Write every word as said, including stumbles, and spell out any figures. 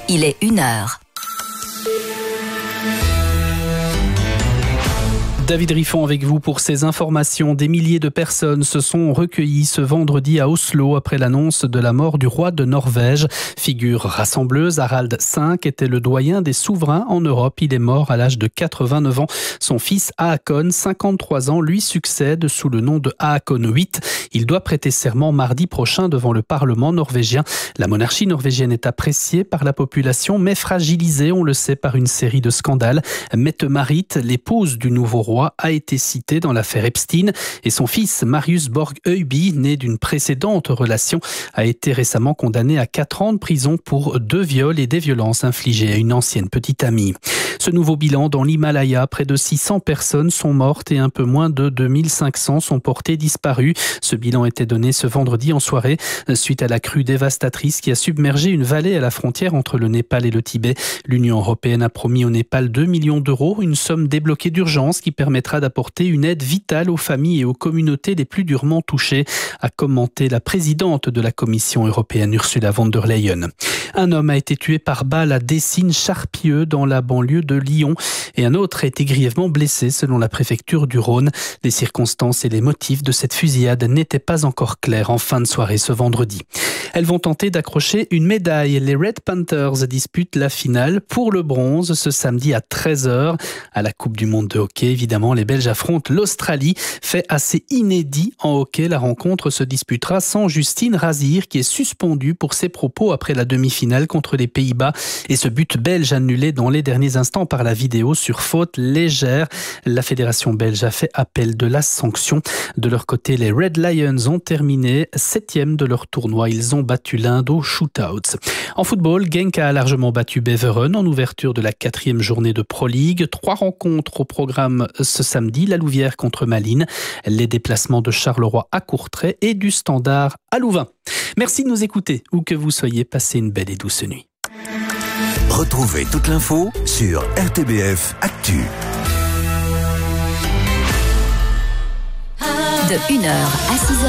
Il est une heure. David Riffon avec vous pour ces informations. Des milliers de personnes se sont recueillies ce vendredi à Oslo après l'annonce de la mort du roi de Norvège. Figure rassembleuse, Harald cinq était le doyen des souverains en Europe. Il est mort à l'âge de quatre-vingt-neuf ans. Son fils Haakon, cinquante-trois ans, lui succède sous le nom de Haakon huit. Il doit prêter serment mardi prochain devant le Parlement norvégien. La monarchie norvégienne est appréciée par la population, mais fragilisée, on le sait, par une série de scandales. Mette-Marit, l'épouse du nouveau roi, a été cité dans l'affaire Epstein et son fils Marius Borg Øiby, né d'une précédente relation, a été récemment condamné à quatre ans de prison pour deux viols et des violences infligées à une ancienne petite amie. Ce nouveau bilan dans l'Himalaya, près de six cents personnes sont mortes et un peu moins de deux mille cinq cents sont portées disparues. Ce bilan était donné ce vendredi en soirée suite à la crue dévastatrice qui a submergé une vallée à la frontière entre le Népal et le Tibet. L'Union européenne a promis au Népal deux millions d'euros, une somme débloquée d'urgence qui permettra d'apporter une aide vitale aux familles et aux communautés les plus durement touchées, a commenté la présidente de la Commission européenne Ursula von der Leyen. Un homme a été tué par balle à Dessines-Charpieu dans la banlieue de Lyon et un autre a été grièvement blessé selon la préfecture du Rhône. Les circonstances et les motifs de cette fusillade n'étaient pas encore clairs en fin de soirée ce vendredi. Elles vont tenter d'accrocher une médaille. Les Red Panthers disputent la finale pour le bronze ce samedi à treize heures. À la Coupe du Monde de hockey, évidemment, les Belges affrontent l'Australie. Fait assez inédit en hockey, la rencontre se disputera sans Justine Razir qui est suspendue pour ses propos après la demi-finale contre les Pays-Bas et ce but belge annulé dans les derniers instants par la vidéo sur faute légère. La fédération belge a fait appel de la sanction. De leur côté, les Red Lions ont terminé septième de leur tournoi. Ils ont battu l'Inde aux shootouts. En football, Genk a largement battu Beveren en ouverture de la quatrième journée de Pro League. Trois rencontres au programme ce samedi, la Louvière contre Malines, les déplacements de Charleroi à Courtrai et du Standard à Louvain. Merci de nous écouter, où que vous soyez, passez une belle et douce nuit. Retrouvez toute l'info sur R T B F Actu. De une heure à six heures.